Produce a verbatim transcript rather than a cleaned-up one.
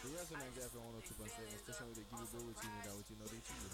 But yes, man, Gaffy one oh two point seven. Station with the give you go with you, that with you know the team.